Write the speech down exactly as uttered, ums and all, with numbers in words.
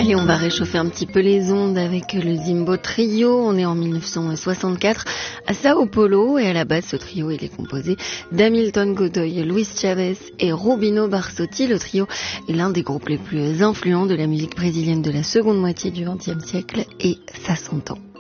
Et on va réchauffer un petit peu les ondes avec le Zimbo Trio. On est en mille neuf cent soixante-quatre à Sao Paulo et à la base ce trio il est composé d'Hamilton Godoy, Luis Chavez et Rubino Barsotti. Le trio est l'un des groupes les plus influents de la musique brésilienne de la seconde moitié du vingtième siècle et ça s'entend.